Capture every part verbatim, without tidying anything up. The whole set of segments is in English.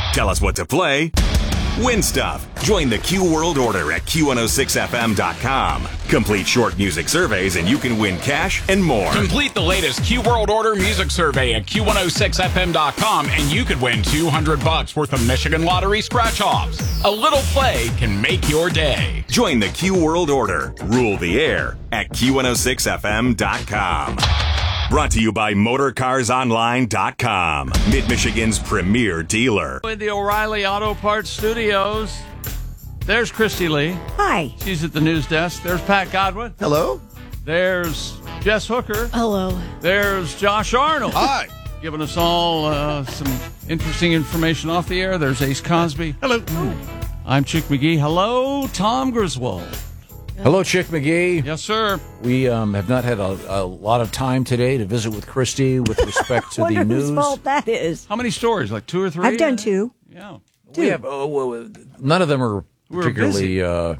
Tell us what to play. Win stuff. Join the Q World Order at Q one oh six F M dot com. Complete short music surveys and you can win cash and more. Complete the latest Q World Order music survey at Q one oh six F M dot com and you could win two hundred bucks worth of Michigan Lottery scratch-offs. A little play can make your day. Join the Q World Order. Rule the air at Q one oh six F M dot com. Brought to you by Motor Cars Online dot com, Mid-Michigan's premier dealer. In the O'Reilly Auto Parts Studios, there's Christy Lee. Hi. She's at the news desk. There's Pat Godwin. Hello. There's Jess Hooker. Hello. There's Josh Arnold. Hi. Giving us all uh, some interesting information off the air. There's Ace Cosby. Hello. I'm Chick McGee. Hello, Tom Griswold. Hello, Chick McGee. Yes, sir. We um, have not had a, a lot of time today to visit with Christy with respect to the Wonder news. whose fault that is. How many stories? Like two or three? I've done two. Yeah. We have, oh, well, none of them are We're particularly uh,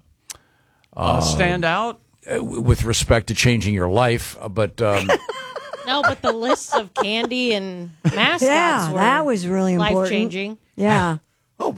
Uh, stand out? uh, with respect to changing your life, uh, but um, No, but the lists of candy and mascots Yeah, were that was really important. life-changing. Yeah. Oh.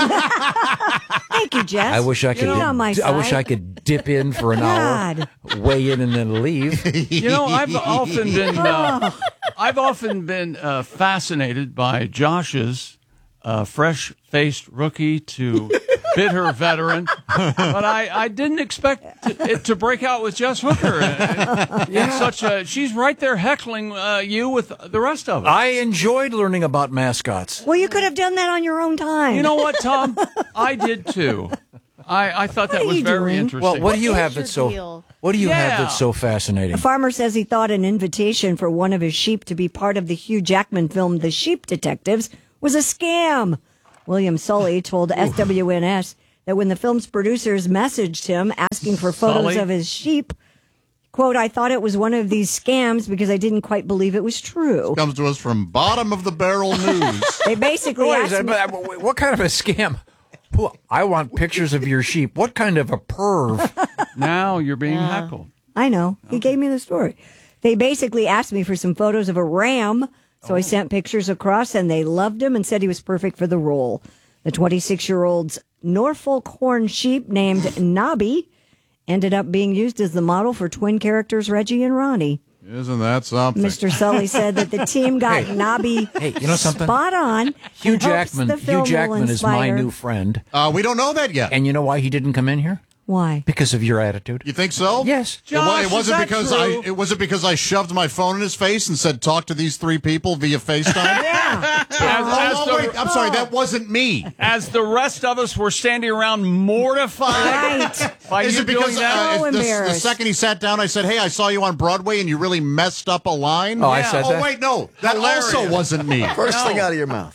Thank you, Jess. I wish I could. You're on my I wish side. I could dip in for an God. hour, weigh in, and then leave. You know, I've often been uh, I've often been uh, fascinated by Josh's uh, fresh-faced rookie to bitter veteran, but I, I didn't expect to, it to break out with Jess Hooker. Yeah. Such a, she's right there heckling uh, you with the rest of us. I enjoyed learning about mascots. Well, you could have done that on your own time. You know what, Tom? I did too. I, I thought that What are was you very doing? interesting. Well, what do you What have is your that's so? deal? What do you Yeah. have that's so fascinating? A farmer says he thought an invitation for one of his sheep to be part of the Hugh Jackman film The Sheep Detectives was a scam. William Sully told S W N S that when the film's producers messaged him asking for photos Sully? of his sheep, quote, I thought it was one of these scams because I didn't quite believe it was true. Comes to us from bottom of the barrel news. They basically Wait, asked is me, that- but what kind of a scam? Who- I want pictures of your sheep. What kind of a perv? now you're being heckled. I know. He gave me the story. They basically asked me for some photos of a ram, so I sent pictures across, and they loved him and said he was perfect for the role. The twenty-six-year-old's Norfolk horn sheep named Nobby ended up being used as the model for twin characters Reggie and Ronnie. Isn't that something? Mister Sully said that the team got Nobby Hey, you know something? spot on. Hugh and hopes Jackman. the film Hugh will Jackman is my inspire- new friend, Uh, we don't know that yet. and you know why he didn't come in here? Why? Because of your attitude. You think so? Yes. It, wa- Josh, it is wasn't that because true? I. It wasn't because I shoved my phone in his face and said, "Talk to these three people via FaceTime." Yeah. As, Oh, as oh, the, wait, I'm sorry. That wasn't me. as the rest of us were standing around mortified Right. by Is you it because doing that. So uh, the, the embarrassed. second he sat down, I said, "Hey, I saw you on Broadway, and you really messed up a line." Oh, I said oh, that? wait, no, that Hilarious. also wasn't me. First thing No. out of your mouth.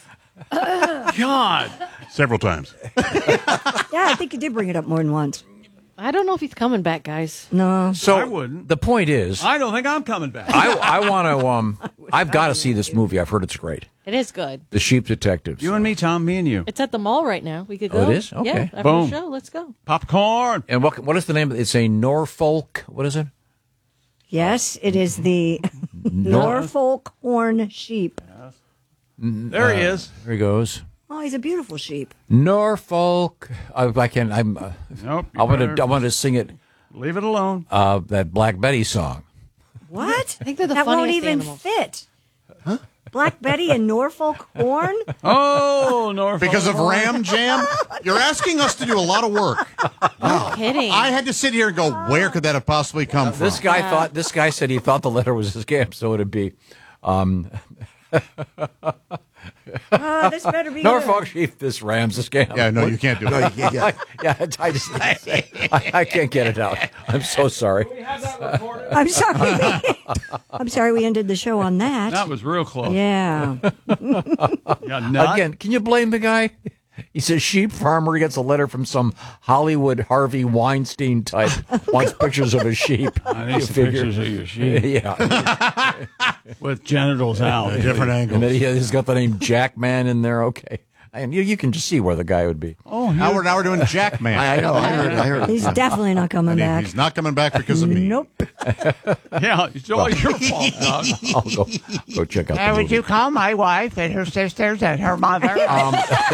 God. Several times. Yeah, I think you did bring it up more than once. I don't know if he's coming back, guys. No. So I wouldn't. the point is, I don't think I'm coming back. I, I want to. Um, I've got to see this movie. I've heard it's great. It is good. The Sheep Detectives. You and me, Tom, me and you. It's at the mall right now. We could Oh, go. it is? Okay. Yeah, after Boom. the show, let's go. Popcorn. And what what is the name of it? It's a Norfolk. What is it? Yes, it is the Norfolk horn sheep. There he is. There he goes. Oh, he's a beautiful sheep. Norfolk. I, I can. I'm. Uh, Nope. you I want to. better I want to sing it. Leave it alone. Uh, that Black Betty song. What? I think they're the that won't funniest even animals. fit. Huh? Black Betty and Norfolk horn? Oh, Norfolk. Because of Ram Jam? You're asking us to do a lot of work. No kidding. I had to sit here and go, where could that have possibly come from? This guy thought. This guy said he thought the letter was a scam, so it'd be um, Oh, this better be Norfolk good. sheep. This Ram's a scam. Yeah, no, you can't do No, that. you can't get yeah, I just. I, I can't get it out. I'm so sorry. We have that recorded. I'm sorry. I'm sorry we ended the show on that. That was real close. Yeah. Yeah, nut. Again, can you blame the guy? He's a sheep farmer. He gets a letter from some Hollywood Harvey Weinstein type. Wants pictures of a sheep. I need You some figure. pictures of your sheep Yeah. with genitals out. Different And angles. then he has got the name Jackman in there. Okay. And you, you can just see where the guy would be. Oh, Now we're, now we're doing Jackman. I know. I heard. I heard. He's definitely not coming And he- back. he's not coming back because of me. Nope. yeah, it's all your fault, Doug. I'll go go check out. Uh, the would movie. you call my wife and her sisters and her mother? Um,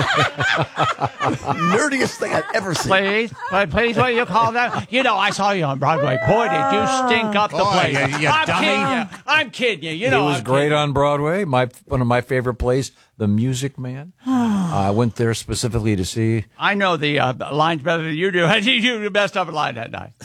nerdiest thing I've ever seen. Please, but please, what do you call them? You know, I saw you on Broadway. Boy, did you stink up the Boy, place. you- you I'm dummy. kidding you. I'm kidding you. You He know, was I'm great kidding. on Broadway. My one of my favorite plays, The Music Man. I went there specifically to see. I know the uh, lines better than you do. You messed up a line that night.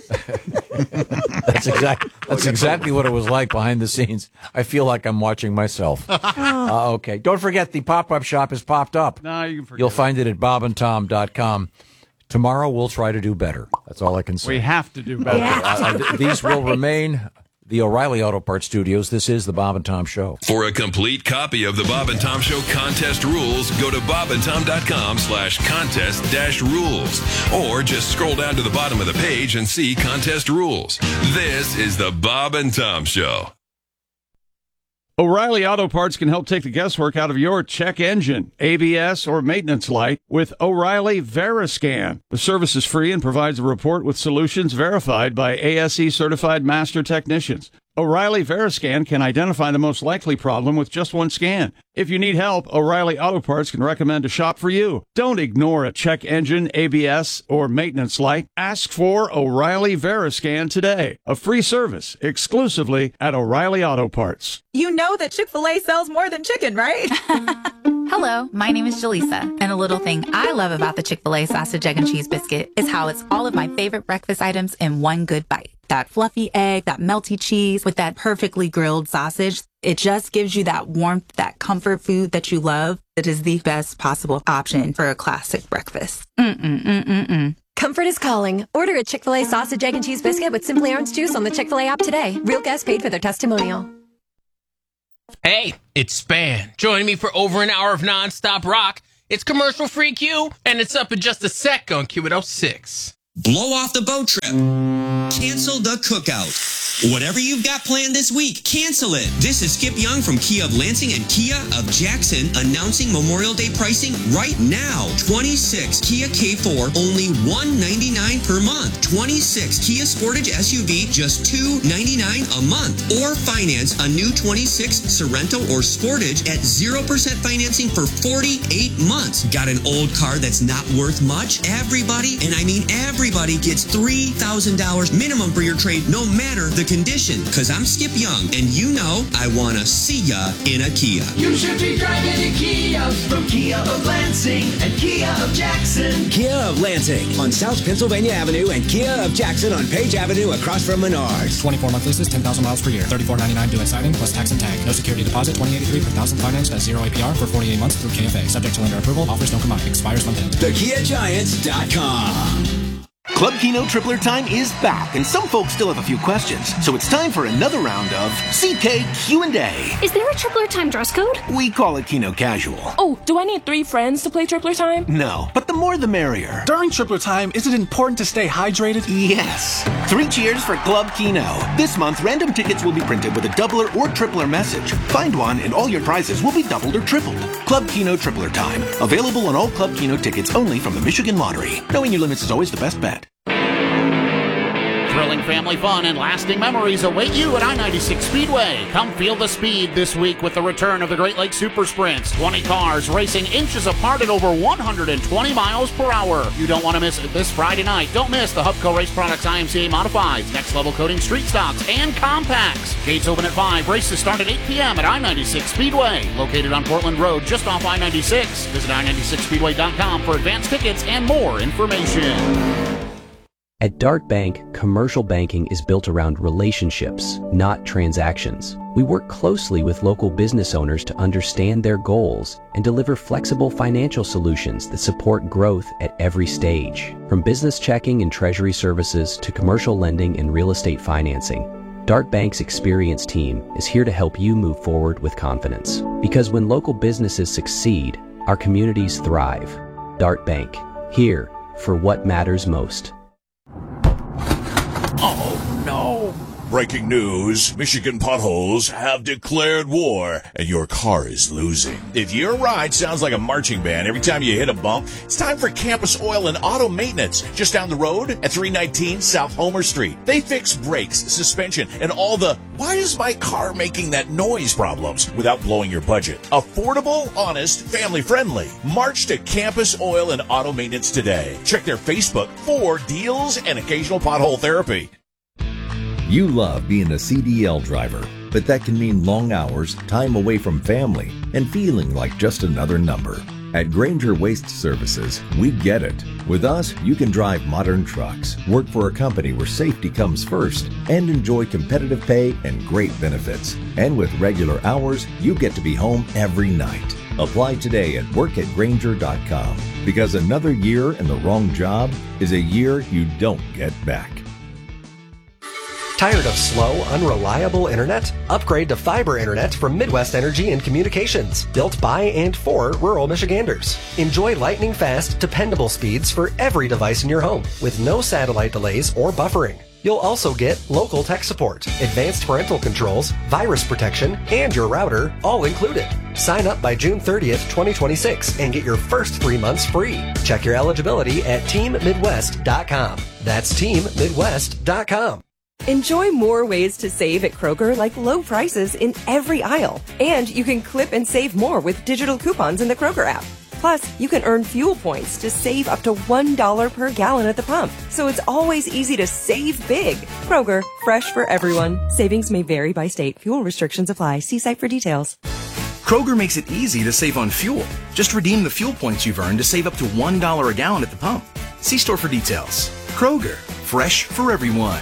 That's exactly that's exactly what it was like behind the scenes. I feel like I'm watching myself. Uh, okay, don't forget the pop-up shop has popped up. No, you can forget You'll it. find it at bob and tom dot com. Tomorrow we'll try to do better. That's all I can say. We have to do better. Yeah. Uh, th- these will remain the O'Reilly Auto Parts Studios. This is the Bob and Tom Show. For a complete copy of the Bob and Tom Show contest rules, go to bob and tom dot com slash contest dash rules. Or just scroll down to the bottom of the page and see contest rules. This is the Bob and Tom Show. O'Reilly Auto Parts can help take the guesswork out of your check engine, A B S, or maintenance light with O'Reilly Veriscan. The service is free and provides a report with solutions verified by A S E certified master technicians. O'Reilly Veriscan can identify the most likely problem with just one scan. If you need help, O'Reilly Auto Parts can recommend a shop for you. Don't ignore a check engine, A B S, or maintenance light. Ask for O'Reilly Veriscan today. A free service exclusively at O'Reilly Auto Parts. You know that Chick-fil-A sells more than chicken, right? Hello, my name is Jaleesa, and a little thing I love about the Chick-fil-A sausage, egg, and cheese biscuit is how it's all of my favorite breakfast items in one good bite. That fluffy egg, that melty cheese with that perfectly grilled sausage. It just gives you that warmth, that comfort food that you love. It is the best possible option for a classic breakfast. Mm-mm-mm-mm-mm. Comfort is calling. Order a Chick-fil-A sausage, egg, and cheese biscuit with Simply Orange Juice on the Chick-fil-A app today. Real guests paid for their testimonial. Hey, it's Span. Joining me for over an hour of nonstop rock. It's commercial-free Q, and it's up in just a sec on Q one oh six. Blow off the boat trip. Cancel the cookout. Whatever you've got planned this week, cancel it. This is Skip Young from Kia of Lansing and Kia of Jackson announcing Memorial Day pricing right now. twenty-six Kia K four, only one ninety-nine per month. twenty-six Kia Sportage S U V, just two ninety-nine a month. Or finance a new twenty-six Sorento or Sportage at zero percent financing for forty-eight months. Got an old car that's not worth much? Everybody, and I mean everybody, gets three thousand dollars minimum for your trade, no matter the condition. Cause I'm Skip Young, and you know I wanna see ya in a Kia. You should be driving a Kia from Kia of Lansing and Kia of Jackson. Kia of Lansing on South Pennsylvania Avenue and Kia of Jackson on Page Avenue across from Menards. twenty-four month leases, ten thousand miles per year. thirty-four ninety-nine due at signing plus tax and tag. No security deposit, twenty eighty-three per thousand financed at zero A P R for forty-eight months through K F A. Subject to lender approval. Offers don't come out. Expires month end. the kia giants dot com. Club Keno Tripler Time is back, and some folks still have a few questions. So it's time for another round of C K Q and A. Is there a Tripler Time dress code? We call it Keno Casual. Oh, do I need three friends to play Tripler Time? No, but the more the merrier. During Tripler Time, is it important to stay hydrated? Yes. Three cheers for Club Keno. This month, random tickets will be printed with a doubler or tripler message. Find one, and all your prizes will be doubled or tripled. Club Keno Tripler Time. Available on all Club Keno tickets only from the Michigan Lottery. Knowing your limits is always the best bet. Thrilling family fun and lasting memories await you at I ninety-six Speedway. Come feel the speed this week with the return of the Great Lakes Super Sprints. twenty cars racing inches apart at over one hundred twenty miles per hour. You don't want to miss it this Friday night. Don't miss the Hubco Race Products I M C A Modifieds, Next Level Coating Street Stocks, and Compacts. Gates open at five. Races start at eight p.m. at I ninety-six Speedway. Located on Portland Road, just off I ninety-six. Visit i ninety-six speedway dot com for advanced tickets and more information. At Dart Bank, commercial banking is built around relationships, not transactions. We work closely with local business owners to understand their goals and deliver flexible financial solutions that support growth at every stage. From business checking and treasury services to commercial lending and real estate financing, Dart Bank's experienced team is here to help you move forward with confidence. Because when local businesses succeed, our communities thrive. Dart Bank, here for what matters most. Oh, no. breaking news. Michigan potholes have declared war, and your car is losing. If your ride sounds like a marching band every time you hit a bump, it's time for Campus Oil and Auto Maintenance, just down the road at three nineteen South Homer Street. They fix brakes, suspension, and all the "why is my car making that noise" problems without blowing your budget. Affordable, honest, family-friendly. March to Campus Oil and Auto Maintenance today. Check their Facebook for deals and occasional pothole therapy. You love being a C D L driver, but that can mean long hours, time away from family, and feeling like just another number. At Granger Waste Services, we get it. With us, you can drive modern trucks, work for a company where safety comes first, and enjoy competitive pay and great benefits. And with regular hours, you get to be home every night. Apply today at work at granger dot com, because another year in the wrong job is a year you don't get back. Tired of slow, unreliable internet? Upgrade to fiber internet from Midwest Energy and Communications, built by and for rural Michiganders. Enjoy lightning fast, dependable speeds for every device in your home, with no satellite delays or buffering. You'll also get local tech support, advanced parental controls, virus protection, and your router all included. Sign up by June thirtieth, twenty twenty-six and get your first three months free. Check your eligibility at team midwest dot com. That's team midwest dot com. Enjoy more ways to save at Kroger, like low prices in every aisle. And you can clip and save more with digital coupons in the Kroger app. Plus, you can earn fuel points to save up to one dollar per gallon at the pump. So it's always easy to save big. Kroger, fresh for everyone. Savings may vary by state. Fuel restrictions apply. See site for details. Kroger makes it easy to save on fuel. Just redeem the fuel points you've earned to save up to one dollar a gallon at the pump. See store for details. Kroger, fresh for everyone.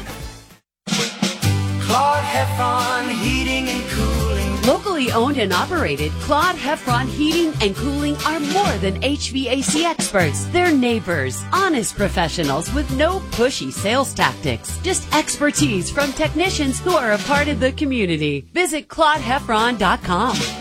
Claude Heffron Heating and Cooling. Locally owned and operated, Claude Heffron Heating and Cooling are more than H V A C experts. They're neighbors, honest professionals with no pushy sales tactics. Just expertise from technicians who are a part of the community. Visit claude heffron dot com.